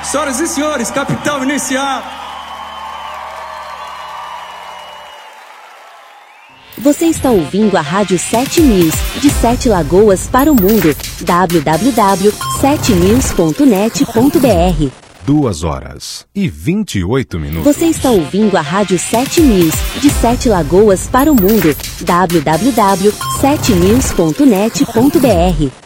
Senhoras e senhores, Capital Inicial. Você está ouvindo a Rádio 7 News, de 7 Lagoas para o mundo. www.7news.net.br 2h28. Você está ouvindo a Rádio 7 News, de 7 Lagoas para o mundo. www.7news.net.br